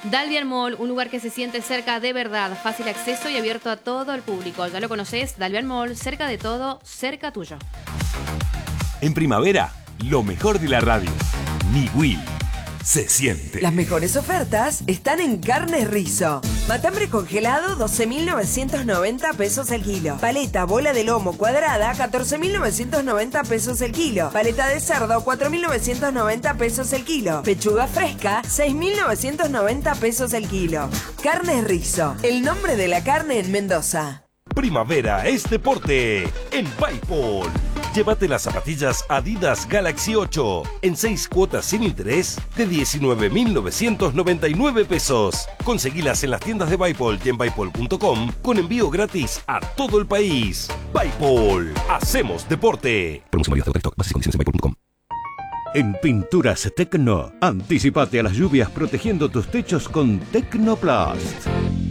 Dalvian Mall, un lugar que se siente cerca de verdad, fácil acceso y abierto a todo el público. Ya lo conoces, Dalvian Mall, cerca de todo, cerca tuyo. En primavera, lo mejor de la radio. Mi Will. Se siente. Las mejores ofertas están en Carnes Rizo. Matambre congelado, 12.990 pesos el kilo. Paleta bola de lomo cuadrada, 14.990 pesos el kilo. Paleta de cerdo, 4.990 pesos el kilo. Pechuga fresca, 6.990 pesos el kilo. Carnes Rizo, el nombre de la carne en Mendoza. Primavera es deporte en Bipol. Llévate las zapatillas Adidas Galaxy 8 en 6 cuotas sin interés de 19.999 pesos. Conseguilas en las tiendas de Bipol y en Bipol.com con envío gratis a todo el país. Bipol, hacemos deporte. Promoción válida hasta bases y condiciones en Bipol.com. En Pinturas Tecno, anticipate a las lluvias protegiendo tus techos con Tecnoplast.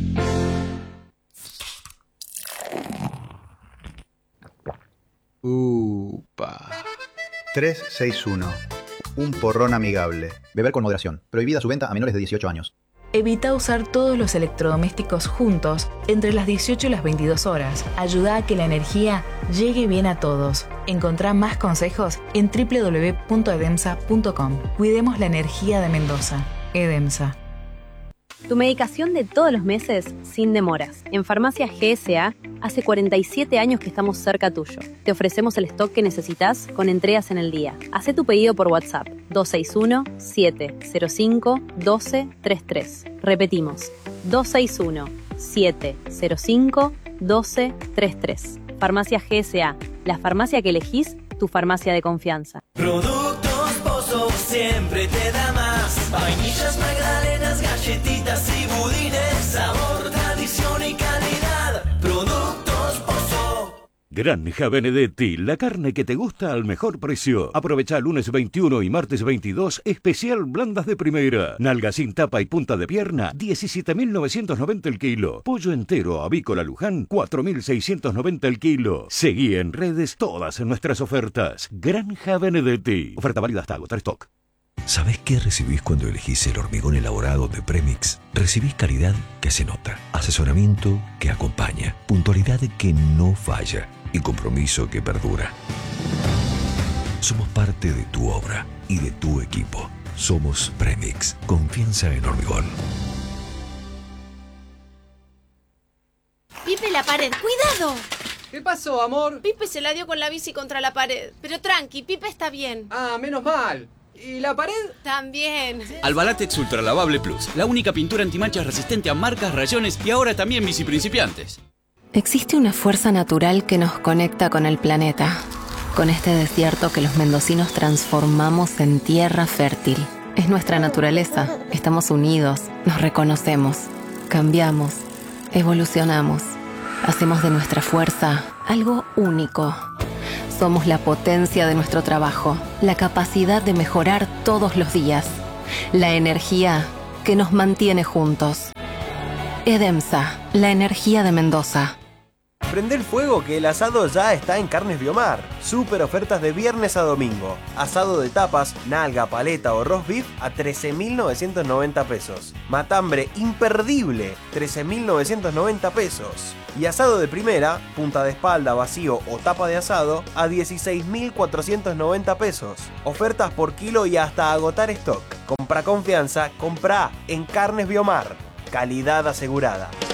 Upa. 361. Un porrón amigable. Beber con moderación. Prohibida su venta a menores de 18 años. Evita usar todos los electrodomésticos juntos entre las 18 y las 22 horas. Ayuda a que la energía llegue bien a todos. Encontrá más consejos en www.edemsa.com. Cuidemos la energía de Mendoza. Edemsa. Tu medicación de todos los meses sin demoras. En Farmacia GSA, hace 47 años que estamos cerca tuyo. Te ofrecemos el stock que necesitas con entregas en el día. Hacé tu pedido por WhatsApp 261-705-1233. Repetimos, 261-705-1233. Farmacia GSA, la farmacia que elegís, tu farmacia de confianza. Productos Pozo siempre te da más. Vainillas, magdalenas, galletitas y budines. Sabor, tradición y calidad. Productos Pozo. Granja Benedetti, la carne que te gusta al mejor precio. Aprovecha lunes 21 y martes 22, especial blandas de primera. Nalga sin tapa y punta de pierna, 17.990 el kilo. Pollo entero avícola Luján, 4.690 el kilo. Seguí en redes todas nuestras ofertas. Granja Benedetti. Oferta válida hasta agotar stock. ¿Sabés qué recibís cuando elegís el hormigón elaborado de Premix? Recibís calidad que se nota, asesoramiento que acompaña, puntualidad que no falla y compromiso que perdura. Somos parte de tu obra y de tu equipo. Somos Premix. Confianza en hormigón. Pipe, la pared. ¡Cuidado! ¿Qué pasó, amor? Pipe se la dio con la bici contra la pared. Pero tranqui, Pipe está bien. Ah, menos mal. ¿Y la pared? También. Albalatex Ultra Lavable Plus, la única pintura antimanchas resistente a marcas, rayones y ahora también bici principiantes. Existe una fuerza natural que nos conecta con el planeta, con este desierto que los mendocinos transformamos en tierra fértil. Es nuestra naturaleza, estamos unidos, nos reconocemos, cambiamos, evolucionamos, hacemos de nuestra fuerza algo único. Somos la potencia de nuestro trabajo, la capacidad de mejorar todos los días, la energía que nos mantiene juntos. Edemsa, la energía de Mendoza. Prende el fuego que el asado ya está en Carnes Biomar. Super ofertas de viernes a domingo. Asado de tapas, nalga, paleta o roast beef a 13.990 pesos. Matambre imperdible, 13.990 pesos. Y asado de primera, punta de espalda, vacío o tapa de asado a 16.490 pesos. Ofertas por kilo y hasta agotar stock. Compra confianza, compra en Carnes Biomar. Calidad asegurada.